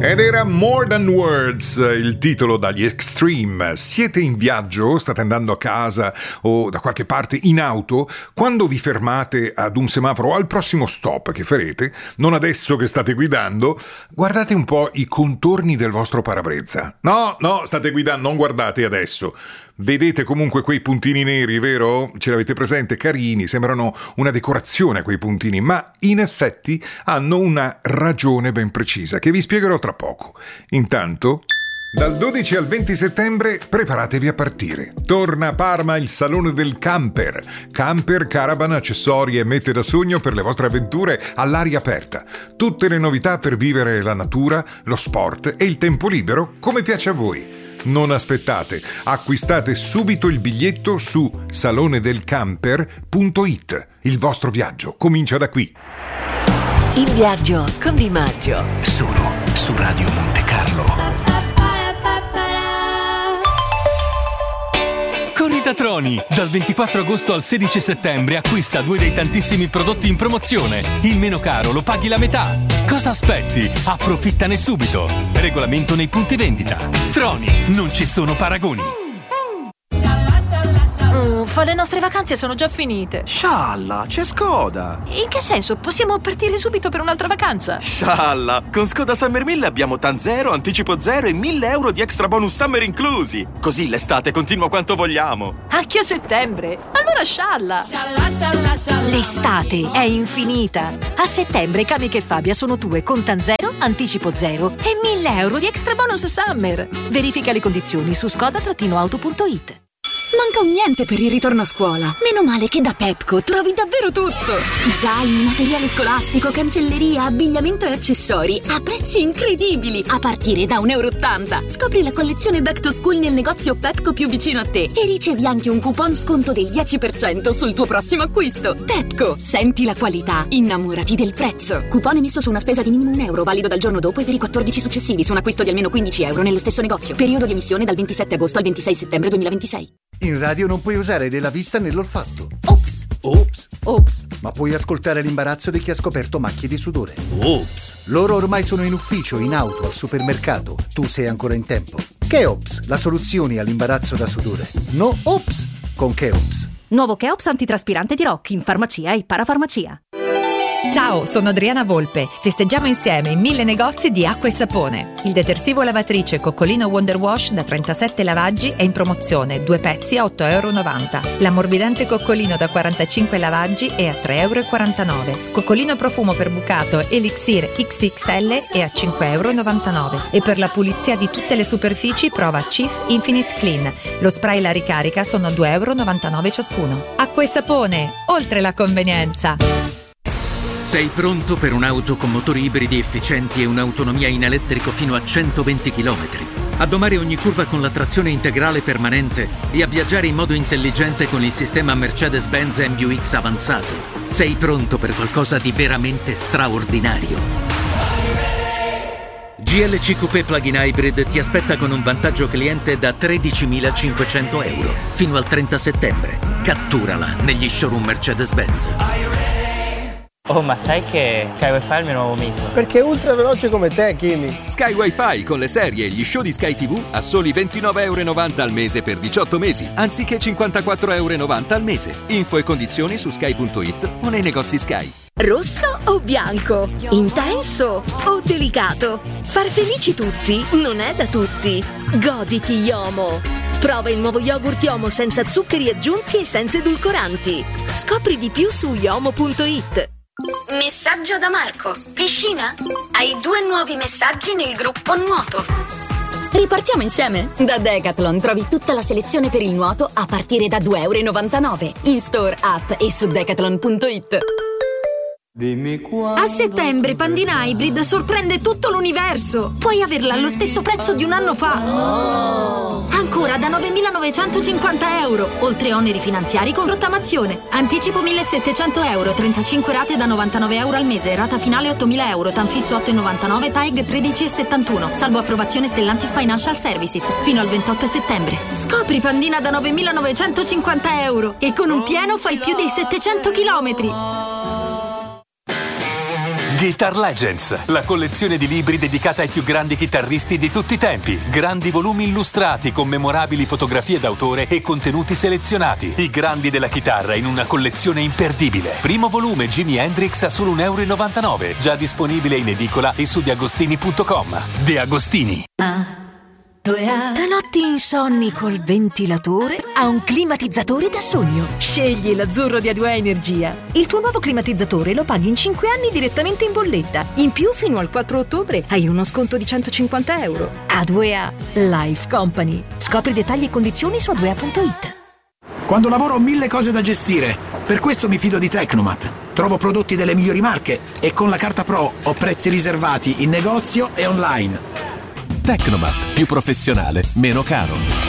Ed era More Than Words, il titolo dagli Extreme. Siete in viaggio, state andando a casa o da qualche parte in auto, quando vi fermate ad un semaforo o al prossimo stop che farete, non adesso che state guidando, guardate un po' i contorni del vostro parabrezza. No, state guidando, non guardate adesso. Vedete comunque quei puntini neri, vero? Ce l'avete presente? Carini, sembrano una decorazione quei puntini, ma in effetti hanno una ragione ben precisa che vi spiegherò tra poco. Intanto, dal 12 al 20 settembre preparatevi a partire. Torna a Parma il Salone del Camper. Camper, caravan, accessori e mete da sogno per le vostre avventure all'aria aperta. Tutte le novità per vivere la natura, lo sport e il tempo libero come piace a voi. Non aspettate, acquistate subito il biglietto su salonedelcamper.it. Il vostro viaggio comincia da qui. In viaggio con Di Maggio. Solo su Radio Monte Carlo. Corri da Troni! Dal 24 agosto al 16 settembre acquista 2 dei tantissimi prodotti in promozione. Il meno caro lo paghi la metà. Cosa aspetti? Approfittane subito. Regolamento nei punti vendita. Troni, non ci sono paragoni. Le nostre vacanze sono già finite. Scialla, c'è Skoda. In che senso? Possiamo partire subito per un'altra vacanza? Scialla, con Skoda Summer 1000 abbiamo TAN 0, anticipo 0 e 1.000 euro di extra bonus summer inclusi. Così l'estate continua quanto vogliamo. Anche a settembre? Allora scialla. L'estate è infinita. A settembre Kamiq e Fabia sono tue con TAN 0, anticipo 0 e 1.000 euro di extra bonus summer. Verifica le condizioni su skoda-auto.it. Manca un niente per il ritorno a scuola. Meno male che da Pepco trovi davvero tutto. Zaini, materiale scolastico, cancelleria, abbigliamento e accessori a prezzi incredibili, a partire da €1,80. Scopri la collezione Back to School nel negozio Pepco più vicino a te e ricevi anche un coupon sconto del 10% sul tuo prossimo acquisto. Pepco, senti la qualità, innamorati del prezzo. Coupon emesso su una spesa di minimo €1, valido dal giorno dopo e per i 14 successivi su un acquisto di almeno €15 nello stesso negozio. Periodo di emissione dal 27 agosto al 26 settembre 2026. In radio non puoi usare né la vista né l'olfatto. Ops. Ops. Ops. Ma puoi ascoltare l'imbarazzo di chi ha scoperto macchie di sudore. Ops. Loro ormai sono in ufficio, in auto, al supermercato. Tu sei ancora in tempo. Cheops, la soluzione all'imbarazzo da sudore. No ops con Cheops. Nuovo Cheops antitraspirante di Rock in farmacia e parafarmacia. Ciao, sono Adriana Volpe. Festeggiamo insieme in 1000 negozi di acqua e sapone. Il detersivo lavatrice Coccolino Wonder Wash da 37 lavaggi è in promozione, 2 pezzi a €8,90 €. L'ammorbidente Coccolino da 45 lavaggi è a €3,49 €. Coccolino profumo per bucato Elixir XXL è a €5,99 € E per la pulizia di tutte le superfici prova Cif Infinite Clean. Lo spray e la ricarica sono €2,99 € ciascuno. Acqua e sapone, oltre la convenienza. Sei pronto per un'auto con motori ibridi efficienti e un'autonomia in elettrico fino a 120 km? A domare ogni curva con la trazione integrale permanente e a viaggiare in modo intelligente con il sistema Mercedes-Benz MBUX avanzato. Sei pronto per qualcosa di veramente straordinario. GLC Coupé Plug-in Hybrid ti aspetta con un vantaggio cliente da €13.500 fino al 30 settembre. Catturala negli showroom Mercedes-Benz. Oh, ma sai che Sky Wi-Fi è il mio nuovo mito? Perché è ultra veloce come te, Kimi. Sky Wi-Fi con le serie e gli show di Sky TV a soli €29,90 al mese per 18 mesi, anziché €54,90 al mese. Info e condizioni su sky.it o nei negozi Sky. Rosso o bianco? Intenso o delicato? Far felici tutti non è da tutti. Goditi Yomo. Prova il nuovo yogurt Yomo senza zuccheri aggiunti e senza edulcoranti. Scopri di più su yomo.it. Messaggio da Marco. Piscina? Hai 2 nuovi messaggi nel gruppo nuoto. Ripartiamo insieme? Da Decathlon trovi tutta la selezione per il nuoto a partire da €2,99 € in store, app e su decathlon.it. A settembre Pandina Hybrid sorprende tutto l'universo. Puoi averla allo stesso prezzo di un anno fa. Ancora da €9.950, oltre oneri finanziari con rottamazione. Anticipo €1.700, 35 rate da €99 al mese, rata finale €8.000, TAN fisso 8,99, TAEG 13,71, salvo approvazione Stellantis Financial Services, fino al 28 settembre. Scopri Pandina da €9.950 e con un pieno fai più di 700 chilometri. Guitar Legends, la collezione di libri dedicata ai più grandi chitarristi di tutti i tempi. Grandi volumi illustrati con memorabili fotografie d'autore e contenuti selezionati. I grandi della chitarra in una collezione imperdibile. Primo volume Jimi Hendrix a solo €1,99. Già disponibile in edicola e su deagostini.com. De Agostini. Da notti insonni col ventilatore a un climatizzatore da sogno. Scegli l'azzurro di A2A Energia. Il tuo nuovo climatizzatore lo paghi in 5 anni direttamente in bolletta. In più, fino al 4 ottobre hai uno sconto di €150. A2A Life Company. Scopri dettagli e condizioni su A2A.it. Quando lavoro ho 1000 cose da gestire. Per questo mi fido di Tecnomat. Trovo prodotti delle migliori marche e con la carta Pro ho prezzi riservati in negozio e online. Tecnomat, più professionale, meno caro.